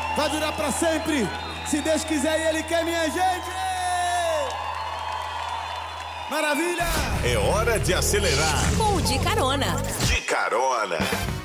vai durar pra sempre. Se Deus quiser e Ele quer, minha gente. Maravilha! É hora de acelerar. Com o De Carona. De Carona.